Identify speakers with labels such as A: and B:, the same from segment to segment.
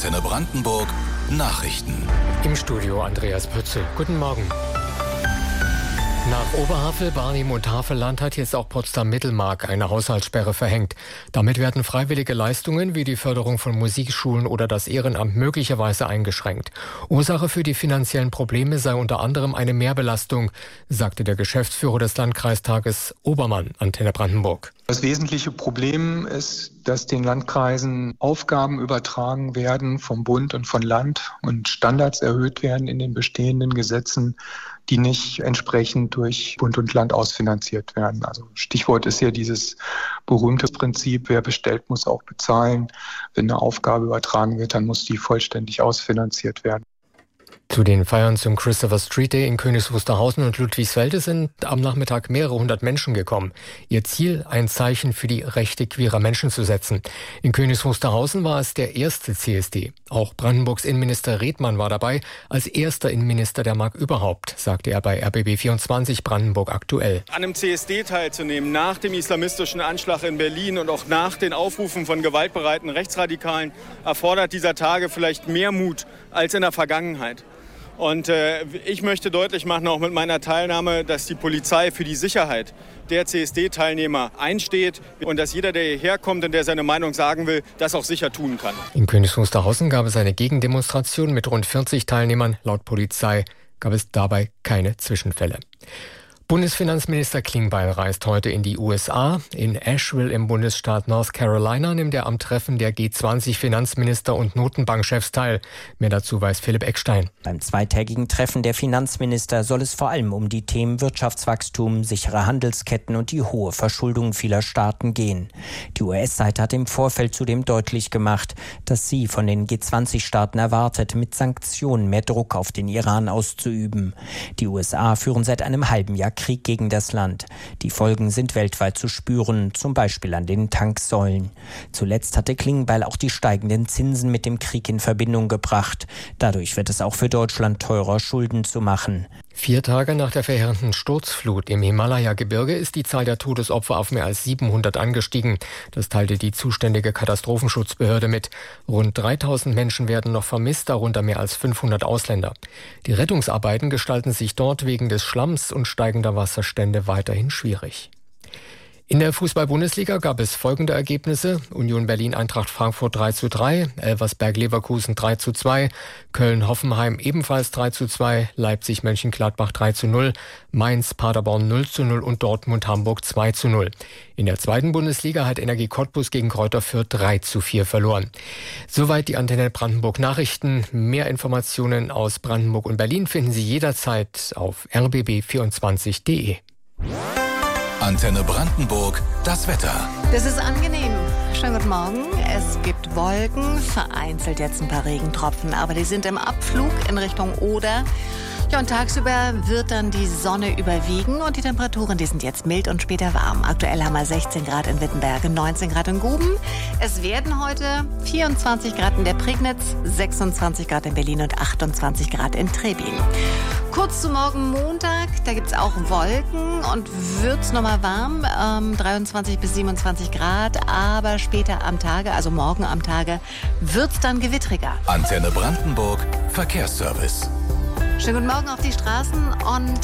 A: Antenne Brandenburg Nachrichten.
B: Im Studio Andreas Pützel. Guten Morgen. Nach Oberhavel, Barnim und Havelland hat jetzt auch Potsdam-Mittelmark eine Haushaltssperre verhängt. Damit werden freiwillige Leistungen wie die Förderung von Musikschulen oder das Ehrenamt möglicherweise eingeschränkt. Ursache für die finanziellen Probleme sei unter anderem eine Mehrbelastung, sagte der Geschäftsführer des Landkreistages Obermann, Antenne Brandenburg.
C: Das wesentliche Problem ist, dass den Landkreisen Aufgaben übertragen werden vom Bund und von Land und Standards erhöht werden in den bestehenden Gesetzen, die nicht entsprechend durch Bund und Land ausfinanziert werden. Also Stichwort ist ja dieses berühmte Prinzip, wer bestellt, muss auch bezahlen. Wenn eine Aufgabe übertragen wird, dann muss die vollständig ausfinanziert werden.
B: Zu den Feiern zum Christopher Street Day in Königs Wusterhausen und Ludwigsfelde sind am Nachmittag mehrere hundert Menschen gekommen. Ihr Ziel, ein Zeichen für die Rechte queerer Menschen zu setzen. In Königs Wusterhausen war es der erste CSD. Auch Brandenburgs Innenminister Redmann war dabei, als erster Innenminister der Mark überhaupt, sagte er bei RBB24 Brandenburg aktuell.
D: An einem CSD teilzunehmen, nach dem islamistischen Anschlag in Berlin und auch nach den Aufrufen von gewaltbereiten Rechtsradikalen, erfordert dieser Tage vielleicht mehr Mut als in der Vergangenheit. Und ich möchte deutlich machen, auch mit meiner Teilnahme, dass die Polizei für die Sicherheit der CSD-Teilnehmer einsteht und dass jeder, der hierher kommt und der seine Meinung sagen will, das auch sicher tun kann.
B: In Königs Wusterhausen gab es eine Gegendemonstration mit rund 40 Teilnehmern. Laut Polizei gab es dabei keine Zwischenfälle. Bundesfinanzminister Klingbeil reist heute in die USA. In Asheville im Bundesstaat North Carolina nimmt er am Treffen der G20-Finanzminister und Notenbankchefs teil. Mehr dazu weiß Philipp Eckstein.
E: Beim zweitägigen Treffen der Finanzminister soll es vor allem um die Themen Wirtschaftswachstum, sichere Handelsketten und die hohe Verschuldung vieler Staaten gehen. Die US-Seite hat im Vorfeld zudem deutlich gemacht, dass sie von den G20-Staaten erwartet, mit Sanktionen mehr Druck auf den Iran auszuüben. Die USA führen seit einem halben Jahr Krieg gegen das Land. Die Folgen sind weltweit zu spüren, zum Beispiel an den Tanksäulen. Zuletzt hatte Klingbeil auch die steigenden Zinsen mit dem Krieg in Verbindung gebracht. Dadurch wird es auch für Deutschland teurer, Schulden zu machen.
B: 4 Tage nach der verheerenden Sturzflut im Himalaya-Gebirge ist die Zahl der Todesopfer auf mehr als 700 angestiegen. Das teilte die zuständige Katastrophenschutzbehörde mit. Rund 3000 Menschen werden noch vermisst, darunter mehr als 500 Ausländer. Die Rettungsarbeiten gestalten sich dort wegen des Schlamms und steigender Wasserstände weiterhin schwierig. In der Fußball-Bundesliga gab es folgende Ergebnisse: Union Berlin Eintracht Frankfurt 3:3, Elversberg Leverkusen 3:2, Köln-Hoffenheim ebenfalls 3:2, Leipzig Mönchengladbach 3:0, Mainz Paderborn 0:0 und Dortmund Hamburg 2:0. In der zweiten Bundesliga hat Energie Cottbus gegen Greuther Fürth 3:4 verloren. Soweit die Antenne Brandenburg Nachrichten. Mehr Informationen aus Brandenburg und Berlin finden Sie jederzeit auf rbb24.de.
A: Antenne Brandenburg, das Wetter.
F: Das ist angenehm. Schönen guten Morgen. Es gibt Wolken, vereinzelt jetzt ein paar Regentropfen, aber die sind im Abflug in Richtung Oder. Ja, und tagsüber wird dann die Sonne überwiegen und die Temperaturen, die sind jetzt mild und später warm. Aktuell haben wir 16 Grad in Wittenberge, 19 Grad in Guben. Es werden heute 24 Grad in der Prignitz, 26 Grad in Berlin und 28 Grad in Trebin. Kurz zu morgen Montag, da gibt es auch Wolken und wird's nochmal warm, 23 bis 27 Grad, aber später am Tage, also morgen am Tage, wird's dann gewittriger.
A: Antenne Brandenburg, Verkehrsservice.
F: Schönen guten Morgen auf die Straßen und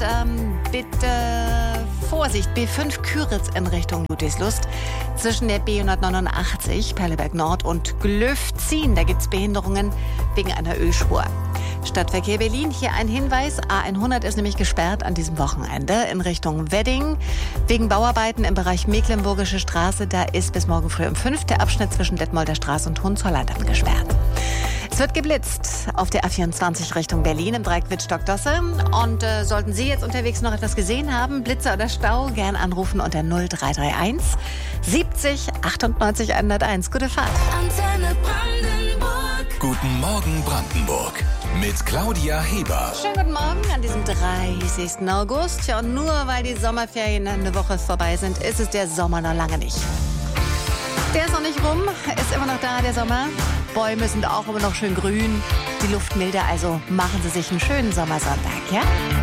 F: bitte Vorsicht, B5 Küritz in Richtung Ludwigslust. Zwischen der B189, Perleberg Nord und Glöfzin, da gibt es Behinderungen wegen einer Ölspur. Stadtverkehr Berlin, hier ein Hinweis, A100 ist nämlich gesperrt an diesem Wochenende in Richtung Wedding. Wegen Bauarbeiten im Bereich Mecklenburgische Straße, da ist bis morgen früh um 5 der Abschnitt zwischen Detmolder Straße und Hohenzollern gesperrt. Es wird geblitzt auf der A24 Richtung Berlin im Dreieck Wittstock-Dosse. Und sollten Sie jetzt unterwegs noch etwas gesehen haben, Blitzer oder Stau, gern anrufen unter 0331 70 98 101. Gute Fahrt.
A: Antenne Brandenburg. Guten Morgen Brandenburg mit Claudia Heber.
F: Schönen guten Morgen an diesem 30. August. Ja, und nur weil die Sommerferien eine Woche vorbei sind, ist es der Sommer noch lange nicht. Der ist noch nicht rum, ist immer noch da, der Sommer. Bäume sind auch immer noch schön grün, die Luft milder, also machen Sie sich einen schönen Sommersonntag, ja?